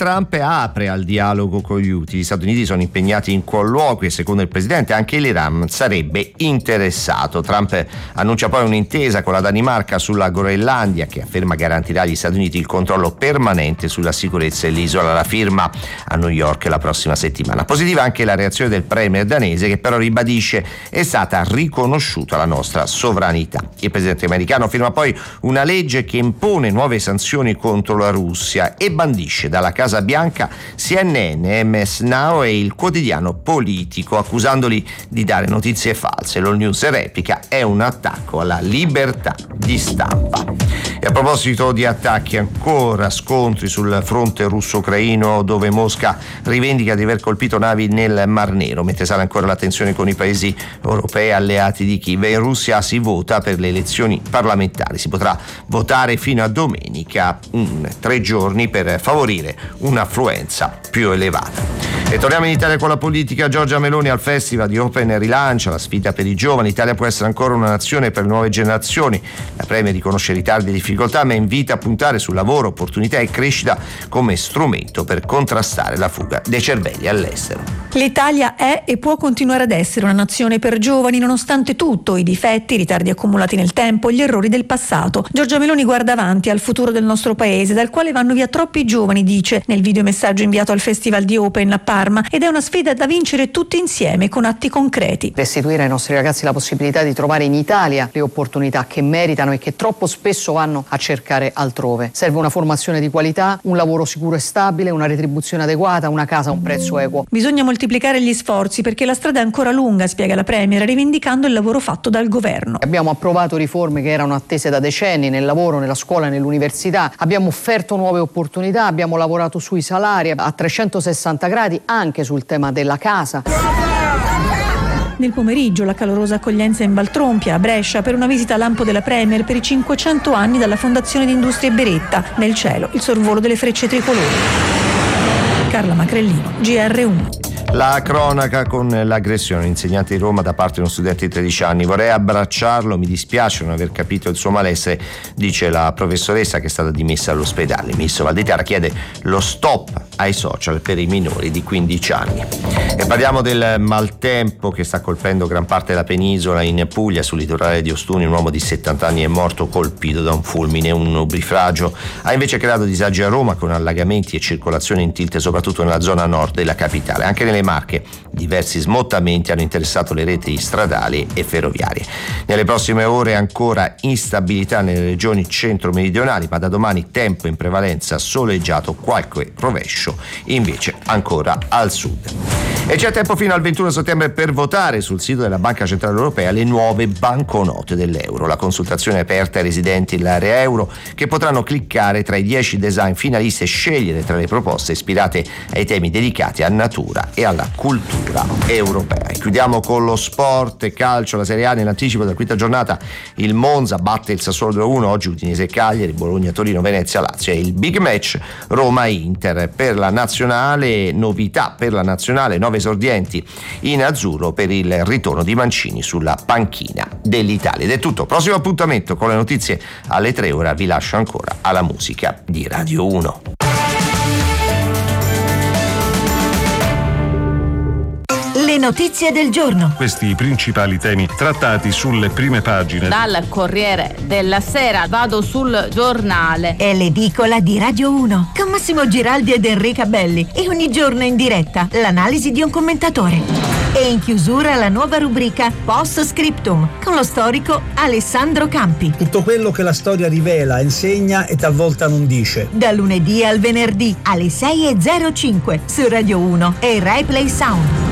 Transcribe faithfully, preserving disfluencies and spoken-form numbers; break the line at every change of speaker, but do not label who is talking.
Trump apre al dialogo con gli Houthi. Gli Stati Uniti sono impegnati in colloqui e secondo il presidente anche l'Iran sarebbe interessato. Trump annuncia poi un'intesa con la Danimarca sulla Groenlandia che afferma garantirà agli Stati Uniti il controllo permanente sulla sicurezza dell'isola. La firma a New York la prossima settimana. Positiva anche la reazione del premier danese che però ribadisce è stata riconosciuta la nostra sovranità. Il presidente americano firma poi una legge che impone nuove sanzioni contro la Russia e bandisce dalla Casa Bianca C N N, M S Now e il quotidiano Politico, accusandoli di dare notizie false. L'All News replica: è un attacco alla libertà di stampa. E a proposito di attacchi, ancora scontri sul fronte russo-ucraino, dove Mosca rivendica di aver colpito navi nel Mar Nero, mentre sale ancora la tensione con i paesi europei alleati di Kiev. In Russia si vota per le elezioni parlamentari, si potrà votare fino a domenica, in tre giorni, per favorire un'affluenza più elevata. E torniamo in Italia con la politica. Giorgia Meloni al Festival di Open rilancia la sfida per i giovani. L'Italia può essere ancora una nazione per le nuove generazioni. La Premier riconosce ritardi e difficoltà, ma invita a puntare sul lavoro, opportunità e crescita come strumento per contrastare la fuga dei cervelli all'estero.
L'Italia è e può continuare ad essere una nazione per giovani, nonostante tutto, i difetti, i ritardi accumulati nel tempo, gli errori del passato. Giorgia Meloni guarda avanti al futuro del nostro paese, dal quale vanno via troppi giovani, dice nel videomessaggio inviato al Festival di Open a Parma, ed è una sfida da vincere tutti insieme con atti concreti.
Restituire ai nostri ragazzi la possibilità di trovare in Italia le opportunità che meritano e che troppo spesso vanno a cercare altrove. Serve una formazione di qualità, un lavoro sicuro e stabile, una retribuzione adeguata, una casa a un prezzo equo.
Bisogna moltiplicare gli sforzi perché la strada è ancora lunga, spiega la Premier, rivendicando il lavoro fatto dal governo.
Abbiamo approvato riforme che erano attese da decenni nel lavoro, nella scuola e nell'università. Abbiamo offerto nuove opportunità, abbiamo lavorato sui salari a trecentosessanta gradi, anche sul tema della casa.
Nel pomeriggio la calorosa accoglienza in Valtrompia, a Brescia, per una visita a lampo della Premier per i cinquecento anni dalla Fondazione di Industrie Beretta. Nel cielo il sorvolo delle frecce tricolori. Carla Macrellino, G R uno.
La cronaca con l'aggressione all'insegnante di Roma da parte di uno studente di tredici anni. Vorrei abbracciarlo, mi dispiace non aver capito il suo malessere, dice la professoressa che è stata dimessa all'ospedale. Il ministro Valditara chiede lo stop ai social per i minori di quindici anni. E parliamo del maltempo che sta colpendo gran parte della penisola. In Puglia, sul litorale di Ostuni, un uomo di settanta anni è morto colpito da un fulmine. Un nubifragio ha invece creato disagi a Roma, con allagamenti e circolazione in tilt soprattutto nella zona nord della capitale. Anche nelle Marche diversi smottamenti hanno interessato le reti stradali e ferroviarie. Nelle prossime ore ancora instabilità nelle regioni centro-meridionali, ma da domani tempo in prevalenza soleggiato, qualche rovescio invece ancora al sud. E c'è tempo fino al ventuno settembre per votare sul sito della Banca Centrale Europea le nuove banconote dell'euro. La consultazione è aperta ai residenti dell'area euro, che potranno cliccare tra i dieci design finalisti e scegliere tra le proposte ispirate ai temi dedicati a natura e alla cultura europea. E chiudiamo con lo sport e calcio. La Serie A, nell'anticipo della quinta giornata, il Monza batte il Sassuolo due a uno, oggi Udinese e Cagliari, Bologna, Torino, Venezia, Lazio e il big match Roma-Inter. Per la nazionale, novità per la nazionale, nove esordienti in azzurro per il ritorno di Mancini sulla panchina dell'Italia. Ed è tutto, prossimo appuntamento con le notizie alle tre. Ora vi lascio ancora alla musica di Radio uno.
Le notizie del giorno.
Questi i principali temi trattati sulle prime pagine.
Dal Corriere della Sera vado sul Giornale.
È l'edicola di Radio uno con Massimo Giraldi ed Enrica Belli, e ogni giorno in diretta l'analisi di un commentatore. E in chiusura la nuova rubrica Post Scriptum con lo storico Alessandro Campi.
Tutto quello che la storia rivela, insegna e talvolta non dice.
Da lunedì al venerdì alle sei e zero cinque su Radio uno e Rai Play Sound.